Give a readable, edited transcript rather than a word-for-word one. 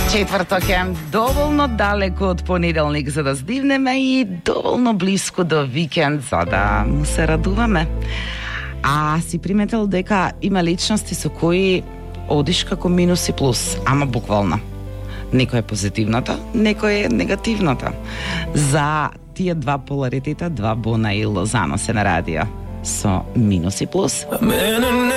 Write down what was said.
Четврток е доволно далеко од понеделник за да здивнеме и доволно блиско до викенд за да му се радуваме. А си приметил дека има личности со кои одиш како минус и плюс, ама буквално. Некој е позитивната, некој е негативната. За тие два поларитета, два Бона и Лозано се на радио со минус и плюс.